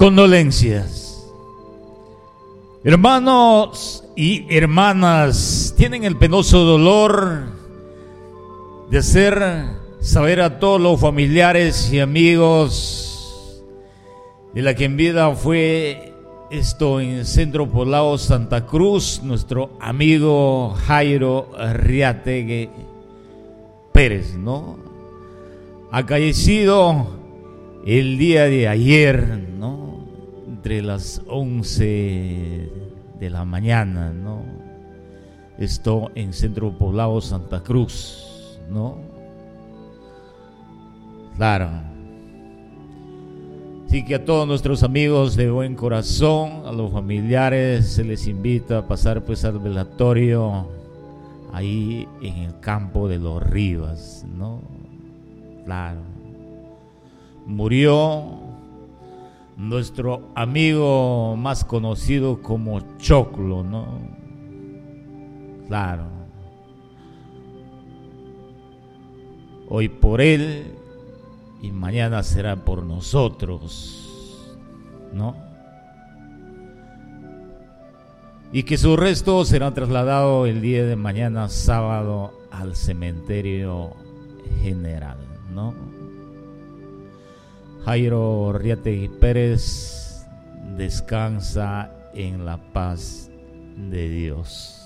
condolencias. Hermanos y hermanas, tienen el penoso dolor de hacer saber a todos los familiares y amigos de la que en vida fue en Centro Poblado Santa Cruz, nuestro amigo Jairo Arriategui Pérez, ¿no? Ha fallecido el día de ayer, ¿no? Entre las 11 de la mañana, ¿no? Esto en Centro Poblado Santa Cruz, ¿no? Claro. Así que a todos nuestros amigos de buen corazón, a los familiares, se les invita a pasar pues al velatorio ahí en el campo de los Rivas, ¿no? Claro. Murió nuestro amigo más conocido como Choclo, ¿no? Claro. Hoy por él y mañana será por nosotros, ¿no? Y que su resto será trasladado el día de mañana sábado al cementerio general, ¿no? Jairo Arriategui Pérez descansa en la paz de Dios.